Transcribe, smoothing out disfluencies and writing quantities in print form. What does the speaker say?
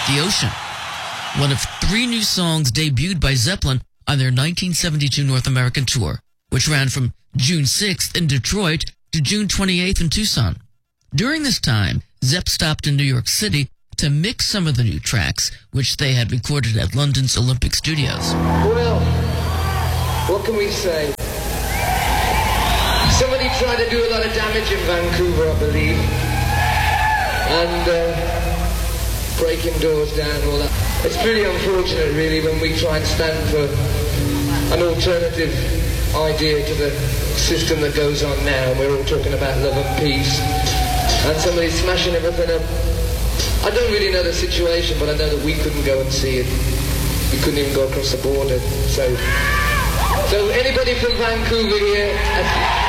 the ocean. One of 3 new songs debuted by Zeppelin on their 1972 North American tour, which ran from June 6th in Detroit to June 28th in Tucson. During this time, Zepp stopped in New York City to mix some of the new tracks, which they had recorded at London's Olympic Studios. Well, what can we say? Somebody tried to do a lot of damage in Vancouver, I believe, and breaking doors down and all that. It's pretty unfortunate, really, when we try and stand for an alternative idea to the system that goes on now, and we're all talking about love and peace, and somebody's smashing everything up. I don't really know the situation, but I know that we couldn't go and see it. We couldn't even go across the border. So anybody from Vancouver here?